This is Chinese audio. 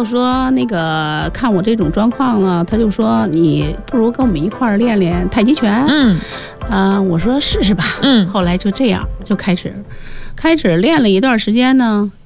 就说那个看我这种状况了，他就说你不如跟我们一块儿练练太极拳。我说试试吧。后来就这样就开始练了一段时间呢。